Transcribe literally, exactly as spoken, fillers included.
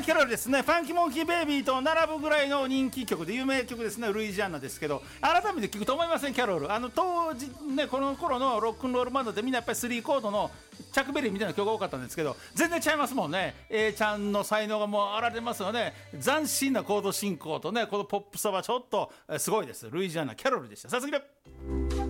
キャロルですね。ファンキーモンキーベイビーと並ぶぐらいの人気曲で有名曲ですね。ルイジアナですけど、改めて聞くと思いません？キャロル、あの当時ね、この頃のロックンロールバンドでみんなやっぱりスリーコードのチャックベリーみたいな曲が多かったんですけど、全然ちゃいますもんね。 A ちゃんの才能がもう現れてますよね。斬新なコード進行とね、このポップさはちょっとすごいです。ルイジアナキャロルでした。さあ次で